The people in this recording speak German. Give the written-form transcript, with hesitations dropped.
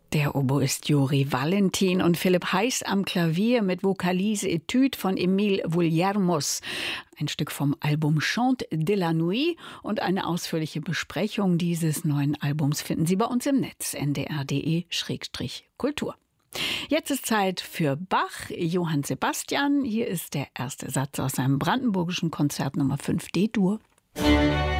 Der Oboist Juri Valentin und Philipp Heiß am Klavier mit Vocalise Etude von Emile Vullermos. Ein Stück vom Album Chant de la Nuit und eine ausführliche Besprechung dieses neuen Albums finden Sie bei uns im Netz ndr.de/kultur. Jetzt ist Zeit für Bach, Johann Sebastian. Hier ist der erste Satz aus seinem brandenburgischen Konzert Nummer 5 D-Dur.